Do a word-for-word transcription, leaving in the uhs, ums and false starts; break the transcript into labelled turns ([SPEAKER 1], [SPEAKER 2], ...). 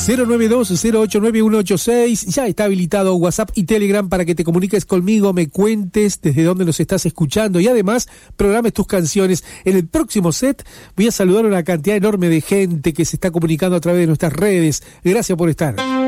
[SPEAKER 1] cero nueve dos, cero ocho nueve, uno ocho seis. Ya está habilitado WhatsApp y Telegram para que te comuniques conmigo, me cuentes desde dónde nos estás escuchando y además programes tus canciones. En el próximo set voy a saludar a una cantidad enorme de gente que se está comunicando a través de nuestras redes. Gracias por estar.